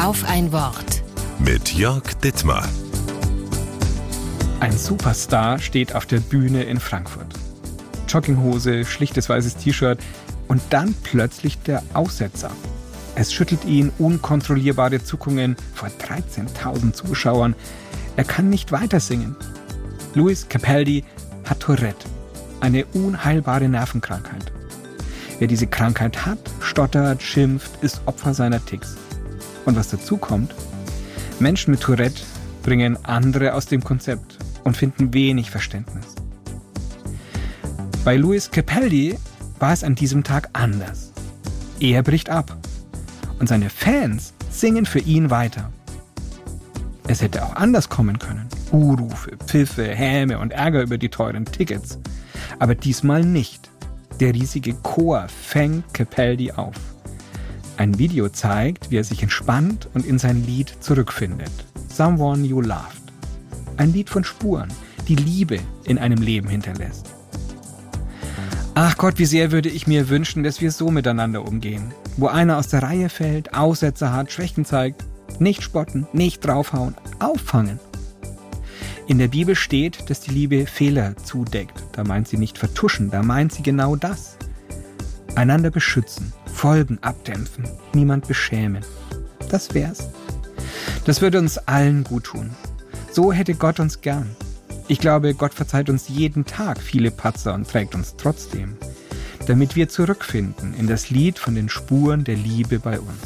Auf ein Wort. Mit Jörg Dittmar. Ein Superstar steht auf der Bühne in Frankfurt. Jogginghose, schlichtes weißes T-Shirt und dann plötzlich der Aussetzer. Es schüttelt ihn unkontrollierbare Zuckungen vor 13.000 Zuschauern. Er kann nicht weiter singen. Lewis Capaldi hat Tourette, eine unheilbare Nervenkrankheit. Wer diese Krankheit hat, stottert, schimpft, ist Opfer seiner Ticks. Und was dazu kommt? Menschen mit Tourette bringen andere aus dem Konzept und finden wenig Verständnis. Bei Lewis Capaldi war es an diesem Tag anders. Er bricht ab und seine Fans singen für ihn weiter. Es hätte auch anders kommen können. Buhrufe, Pfiffe, Häme und Ärger über die teuren Tickets. Aber diesmal nicht. Der riesige Chor fängt Capaldi auf. Ein Video zeigt, wie er sich entspannt und in sein Lied zurückfindet. Someone You Loved. Ein Lied von Spuren, die Liebe in einem Leben hinterlässt. Ach Gott, wie sehr würde ich mir wünschen, dass wir so miteinander umgehen. Wo einer aus der Reihe fällt, Aussetzer hat, Schwächen zeigt. Nicht spotten, nicht draufhauen, auffangen. In der Bibel steht, dass die Liebe Fehler zudeckt. Da meint sie nicht vertuschen, da meint sie genau das. Einander beschützen, Folgen abdämpfen, niemand beschämen. Das wär's. Das würde uns allen gut tun. So hätte Gott uns gern. Ich glaube, Gott verzeiht uns jeden Tag viele Patzer und trägt uns trotzdem, damit wir zurückfinden in das Lied von den Spuren der Liebe bei uns.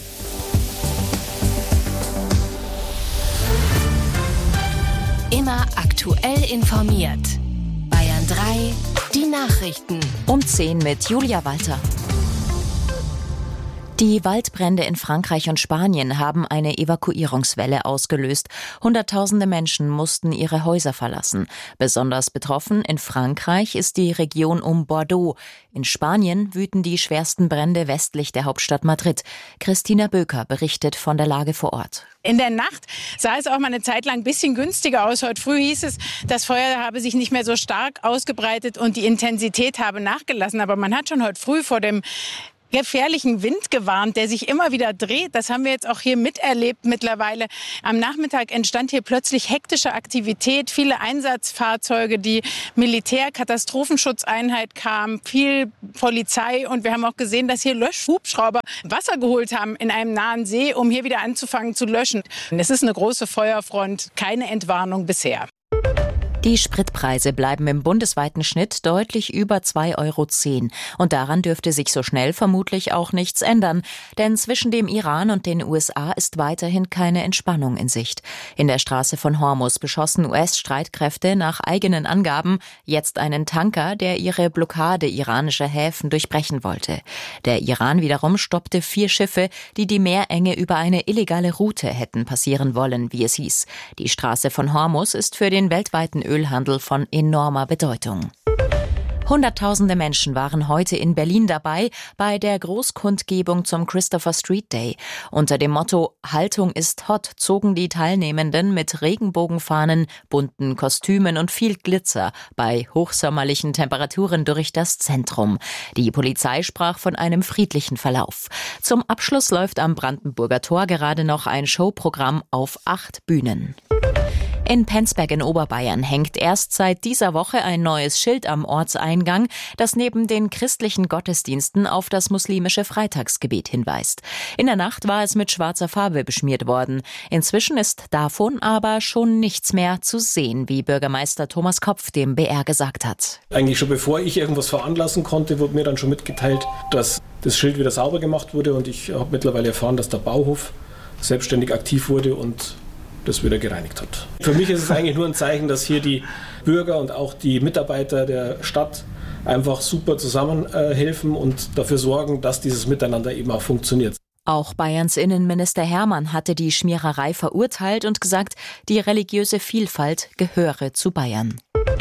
Immer aktuell informiert. Bayern 3, die Nachrichten. Um 10 mit Julia Walter. Die Waldbrände in Frankreich und Spanien haben eine Evakuierungswelle ausgelöst. Hunderttausende Menschen mussten ihre Häuser verlassen. Besonders betroffen in Frankreich ist die Region um Bordeaux. In Spanien wüten die schwersten Brände westlich der Hauptstadt Madrid. Christina Böker berichtet von der Lage vor Ort. In der Nacht sah es auch mal eine Zeit lang ein bisschen günstiger aus. Heute früh hieß es, das Feuer habe sich nicht mehr so stark ausgebreitet und die Intensität habe nachgelassen. Aber man hat schon heute früh vor dem gefährlichen Wind gewarnt, der sich immer wieder dreht. Das haben wir jetzt auch hier miterlebt mittlerweile. Am Nachmittag entstand hier plötzlich hektische Aktivität, viele Einsatzfahrzeuge, die Militärkatastrophenschutzeinheit kam, viel Polizei und wir haben auch gesehen, dass hier Löschhubschrauber Wasser geholt haben in einem nahen See, um hier wieder anzufangen zu löschen. Es ist eine große Feuerfront, keine Entwarnung bisher. Die Spritpreise bleiben im bundesweiten Schnitt deutlich über 2,10 €. Und daran dürfte sich so schnell vermutlich auch nichts ändern. Denn zwischen dem Iran und den USA ist weiterhin keine Entspannung in Sicht. In der Straße von Hormuz beschossen US-Streitkräfte nach eigenen Angaben jetzt einen Tanker, der ihre Blockade iranischer Häfen durchbrechen wollte. Der Iran wiederum stoppte 4 Schiffe, die die Meerenge über eine illegale Route hätten passieren wollen, wie es hieß. Die Straße von Hormuz ist für den weltweiten Ölhandel von enormer Bedeutung. Hunderttausende Menschen waren heute in Berlin dabei bei der Großkundgebung zum Christopher Street Day. Unter dem Motto Haltung ist hot zogen die Teilnehmenden mit Regenbogenfahnen, bunten Kostümen und viel Glitzer bei hochsommerlichen Temperaturen durch das Zentrum. Die Polizei sprach von einem friedlichen Verlauf. Zum Abschluss läuft am Brandenburger Tor gerade noch ein Showprogramm auf 8 Bühnen. In Penzberg in Oberbayern hängt erst seit dieser Woche ein neues Schild am Ortseingang, das neben den christlichen Gottesdiensten auf das muslimische Freitagsgebet hinweist. In der Nacht war es mit schwarzer Farbe beschmiert worden. Inzwischen ist davon aber schon nichts mehr zu sehen, wie Bürgermeister Thomas Kopf dem BR gesagt hat. Eigentlich schon bevor ich irgendwas veranlassen konnte, wurde mir dann schon mitgeteilt, dass das Schild wieder sauber gemacht wurde und ich habe mittlerweile erfahren, dass der Bauhof selbstständig aktiv wurde und das wieder gereinigt hat. Für mich ist es eigentlich nur ein Zeichen, dass hier die Bürger und auch die Mitarbeiter der Stadt einfach super zusammenhelfen und dafür sorgen, dass dieses Miteinander eben auch funktioniert. Auch Bayerns Innenminister Hermann hatte die Schmiererei verurteilt und gesagt, die religiöse Vielfalt gehöre zu Bayern.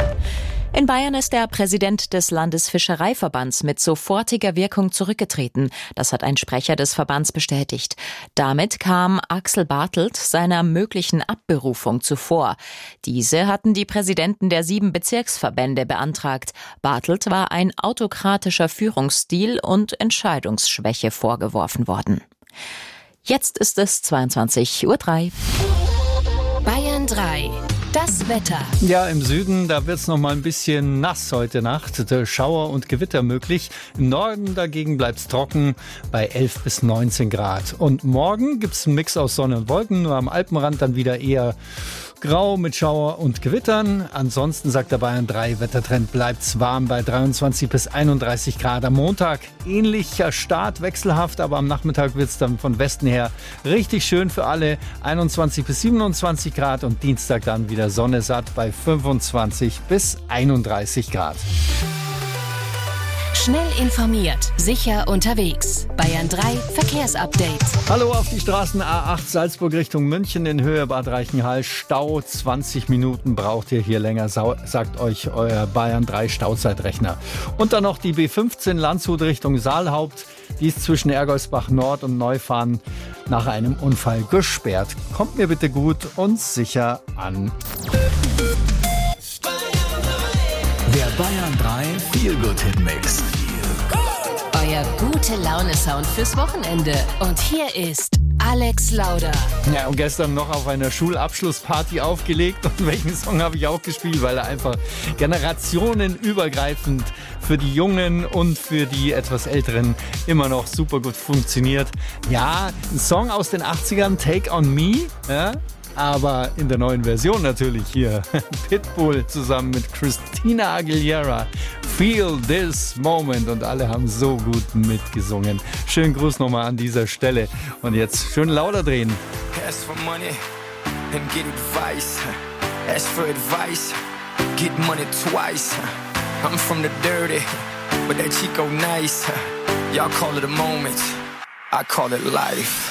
In Bayern ist der Präsident des Landesfischereiverbands mit sofortiger Wirkung zurückgetreten. Das hat ein Sprecher des Verbands bestätigt. Damit kam Axel Bartelt seiner möglichen Abberufung zuvor. Diese hatten die Präsidenten der 7 Bezirksverbände beantragt. Bartelt war ein autokratischer Führungsstil und Entscheidungsschwäche vorgeworfen worden. Jetzt ist es 22:03 Uhr. Bayern 3. Das Wetter. Ja, im Süden, da wird's noch mal ein bisschen nass heute Nacht. Schauer und Gewitter möglich. Im Norden dagegen bleibt's trocken bei 11 bis 19 Grad. Und morgen gibt's einen Mix aus Sonne und Wolken. Nur am Alpenrand dann wieder eher grau mit Schauer und Gewittern. Ansonsten sagt der Bayern 3 Wettertrend, bleibt's warm bei 23 bis 31 Grad. Am Montag ähnlicher Start, wechselhaft, aber am Nachmittag wird's dann von Westen her richtig schön für alle. 21 bis 27 Grad und Dienstag dann wieder Sonne satt bei 25 bis 31 Grad. Schnell informiert, sicher unterwegs. Bayern 3 Verkehrsupdate. Hallo auf die Straßen A8 Salzburg Richtung München in Höhe Bad Reichenhall. Stau, 20 Minuten braucht ihr hier länger, sagt euch euer Bayern 3 Stauzeitrechner. Und dann noch die B15 Landshut Richtung Saalhaupt. Die ist zwischen Ergolsbach Nord und Neufahren nach einem Unfall gesperrt. Kommt mir bitte gut und sicher an. Der Bayern 3 Feel-Good-Hit-Mix. Euer gute Laune-Sound fürs Wochenende. Und hier ist Alex Lauder. Ja, und gestern noch auf einer Schulabschlussparty aufgelegt. Und welchen Song habe ich auch gespielt, weil er einfach generationenübergreifend für die Jungen und für die etwas Älteren immer noch super gut funktioniert. Ja, ein Song aus den 80ern, Take on Me, ja, aber in der neuen Version natürlich hier. Pitbull zusammen mit Christina Aguilera. Feel this moment. Und alle haben so gut mitgesungen. Schönen Gruß nochmal an dieser Stelle. Und jetzt schön lauter drehen. Ask for money and get advice. Ask for advice, get money twice. I'm from the dirty, but that Chico nice. Y'all call it a moment, I call it life.